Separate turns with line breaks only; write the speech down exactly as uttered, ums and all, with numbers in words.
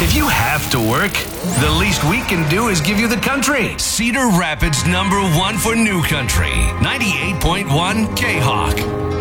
If you have to work, the least we can do is give you the country. Cedar Rapids number one for new country. ninety-eight point one K-Hawk.